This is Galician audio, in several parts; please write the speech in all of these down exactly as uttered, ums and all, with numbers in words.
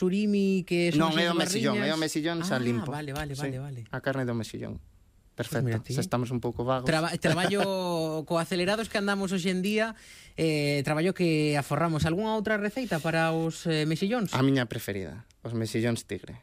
surimi que son Non, é o esas mesillón, barriñas. é o mesillón xa Ah, limpo. vale, vale, vale, Sí, vale. a carne do mesillón. Perfecto, Pues mira ti. xa estamos un pouco vagos. Traba, traballo co acelerados que andamos hoxe en día, eh, traballo que aforramos. Algúnha outra receita para os eh, mexillóns? A miña preferida, os mexillóns tigre.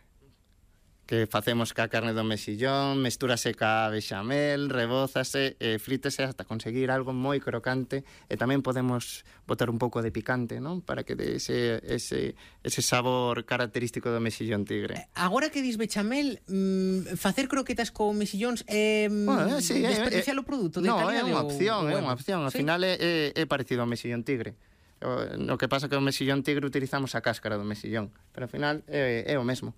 Que facemos ca carne do mexillón, mestúrase ca bechamel, rebózase e frítese hasta conseguir algo moi crocante, e tamén podemos botar un pouco de picante, non? Para que dé ese, ese, ese sabor característico do mexillón tigre. Agora que dis bechamel, mm, facer croquetas con mexillóns é mm, Bueno, sí, desperdiciar o produto de no, calidade? é unha ou- opción, ou é bueno? unha opción. Ao Sí. final é, é, é parecido ao mexillón tigre. O, no que pasa que o mexillón tigre utilizamos a cáscara do mexillón, pero ao final é, é o mesmo.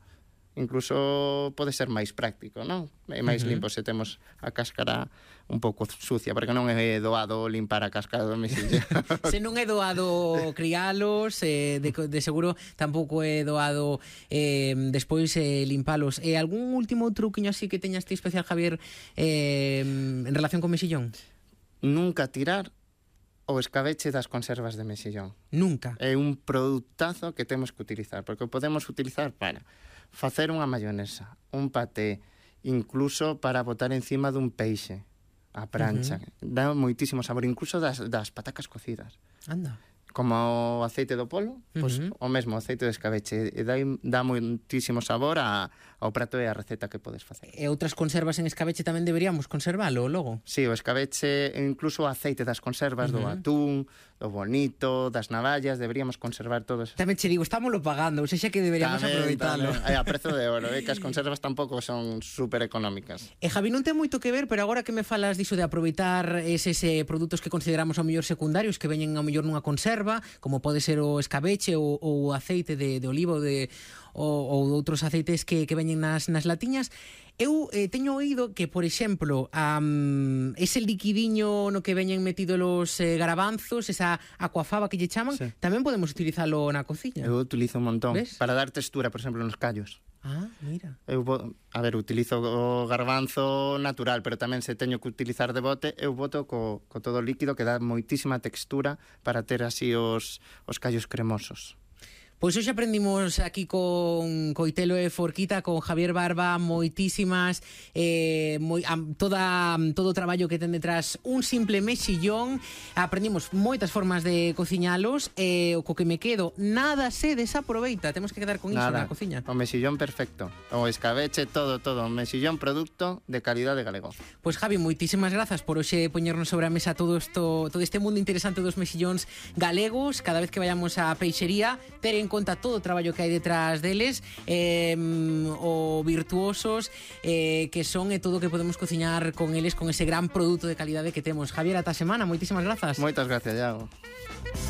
Incluso pode ser máis práctico, non? É máis Uh-huh. limpo se temos a cáscara un pouco sucia, porque non é doado limpar a cáscara do mexillón. Se non é doado crialos, eh, de, de seguro tampouco é doado eh, despois eh, limpalos. E algún último truquiño así que teñas ti especial, Javier, eh, en relación con mexillón? Nunca tirar o escabeche das conservas de mexillón. Nunca. É un produtazo que temos que utilizar, porque o podemos utilizar para facer unha mayonesa, un paté, incluso para botar encima dun peixe, a prancha. Uh-huh. Dá moitísimo sabor, incluso das, das patacas cocidas. Anda. Como o aceite do polo, pois Uh-huh. o mesmo aceite de escabeche, e dá, dá moitísimo sabor a, ao prato e a receta que podes facer. E outras conservas en escabeche tamén deberíamos conservalo logo? Sí, o escabeche, incluso o aceite das conservas, uh-huh, do atún, do bonito, das navallas, deberíamos conservar todos. Tamén che digo, estámoslo pagando, ou sexa que deberíamos aproveitarlo. É a prezo de oro, é que as conservas tampouco son super económicas. E Javi, non ten moito que ver, pero agora que me falas diso de aproveitar eses eh, produtos que consideramos ao mellor secundarios, que veñen ao mellor nunha conserva, como pode ser o escabeche ou o aceite de, de oliva ou de ou, ou outros aceites que, que veñen nas, nas latiñas, eu eh, teño oído que, por exemplo, um, ese liquidiño no que veñen metidos los eh, garabanzos, esa aquafaba que lle chaman, sí, tamén podemos utilizalo na cociña. Eu utilizo un montón. ¿Ves? Para dar textura, por exemplo, nos callos. Ah, mira. Eu, a ver, utilizo o garbanzo natural, pero tamén se teño que utilizar de bote, eu boto co, co todo líquido, que dá moitísima textura para ter así os, os callos cremosos. Pois hoxe aprendimos aquí con Coitelo e Forquita, con Javier Barba, moitísimas, eh, moi, a, toda, todo o traballo que ten detrás un simple mexillón. Aprendimos moitas formas de cociñalos, e eh, o co que me quedo, nada se desaproveita, temos que quedar con iso na cociña. O mexillón perfecto, o escabeche, todo, todo, o mexillón produto de calidade galego. Pois Javi, moitísimas grazas por hoxe poñernos sobre a mesa todo isto, todo este mundo interesante dos mexillóns galegos. Cada vez que vayamos á peixería, ter en conta todo o traballo que hai detrás deles, eh, o virtuosos eh, que son, e todo o que podemos cociñar con eles, con ese gran produto de calidade que temos. Javier, ata a semana, moitísimas grazas. Moitas gracias, Iago.